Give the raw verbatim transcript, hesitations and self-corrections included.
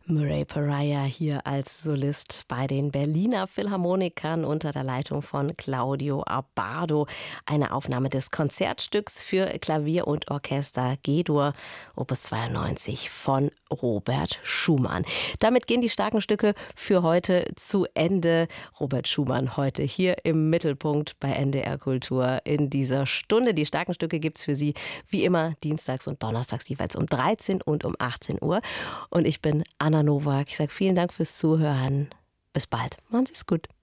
Murray Pariah hier als Solist bei den Berliner Philharmonikern unter der Leitung von Claudio Abbado. Eine Aufnahme des Konzertstücks für Klavier und Orchester G-Dur, Opus zweiundneunzig von Robert Schumann. Damit gehen die starken Stücke für heute zu Ende. Robert Schumann heute hier im Mittelpunkt bei N D R Kultur in dieser Stunde. Die starken Stücke gibt es für Sie wie immer dienstags und donnerstags jeweils um dreizehn und um achtzehn Uhr. Und ich bin Anna Nowak. Ich sage vielen Dank fürs Zuhören. Bis bald. Machen Sie es gut.